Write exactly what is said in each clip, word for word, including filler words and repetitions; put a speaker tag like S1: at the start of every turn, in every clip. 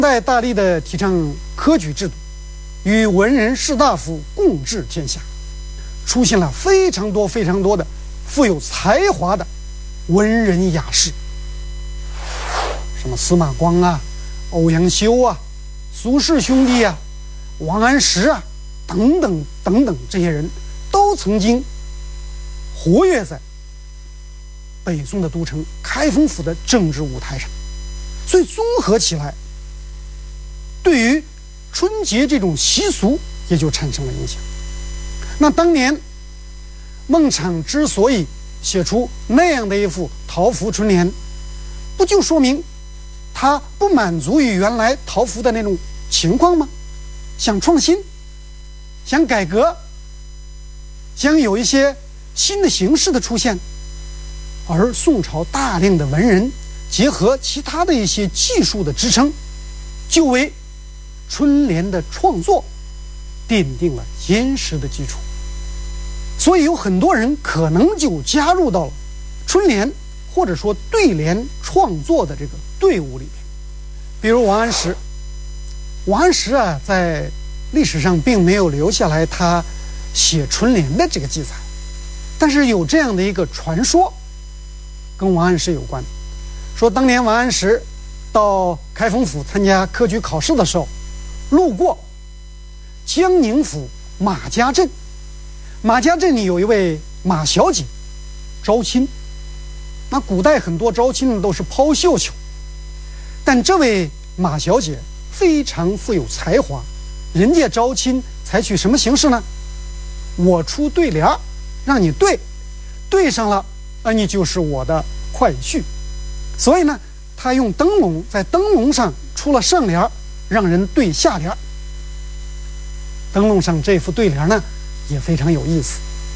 S1: 在大力的提倡科举制度，与文人士大夫共治天下，出现了非常多非常多的富有才华的文人雅士，什么司马光啊、欧阳修啊、苏轼兄弟啊、王安石啊等等等等，这些人都曾经活跃在北宋的都城开封府的政治舞台上，所以综合起来，对于春节这种习俗也就产生了影响。那当年孟昶之所以写出那样的一幅桃符春联，不就说明他不满足于原来桃符的那种情况吗？想创新，想改革，想有一些新的形式的出现。而宋朝大量的文人结合其他的一些技术的支撑，就为春联的创作奠定了坚实的基础。所以有很多人可能就加入到了春联或者说对联创作的这个队伍里面。比如王安石，王安石啊，在历史上并没有留下来他写春联的这个记载，但是有这样的一个传说跟王安石有关，说当年王安石到开封府参加科举考试的时候，路过江宁府马家镇，马家镇里有一位马小姐招亲。那古代很多招亲的都是抛绣球，但这位马小姐非常富有才华，人家招亲采取什么形式呢？我出对联让你对，对上了那你就是我的快婿。所以呢，他用灯笼在灯笼上出了上联，让人对下联。灯笼上这副对联呢也非常有意思：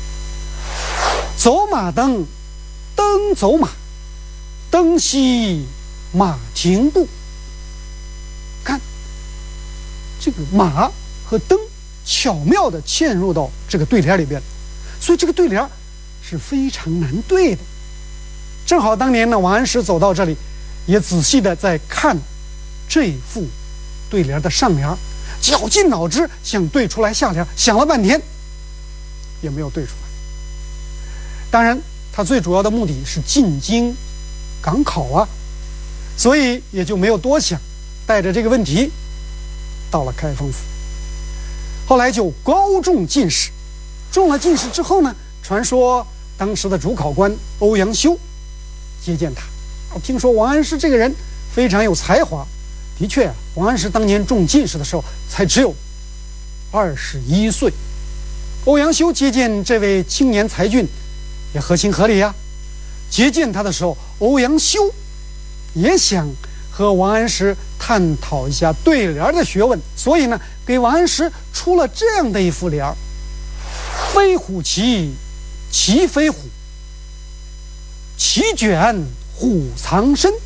S1: 走马灯，灯走马，灯熄马停步。看这个马和灯巧妙地嵌入到这个对联里边，所以这个对联是非常难对的。正好当年呢，王安石走到这里，也仔细的在看这副对联的上联，绞尽脑汁想对出来下联，想了半天也没有对出来。当然他最主要的目的是进京赶考啊，所以也就没有多想，带着这个问题到了开封府。后来就高中进士，中了进士之后呢，传说当时的主考官欧阳修接见他，听说王安石这个人非常有才华。的确，王安石当年中进士的时候才只有二十一岁。欧阳修接见这位青年才俊也合情合理呀、啊。接见他的时候，欧阳修也想和王安石探讨一下对联的学问，所以呢，给王安石出了这样的一副联：飞虎骑，骑飞虎，骑卷虎藏身。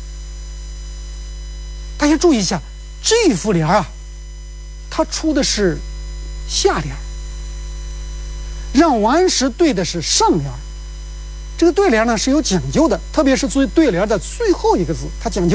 S1: 大家注意一下，这副联啊，他出的是下联，让王安石对的是上联。这个对联呢是有讲究的，特别是对对联的最后一个字，它讲究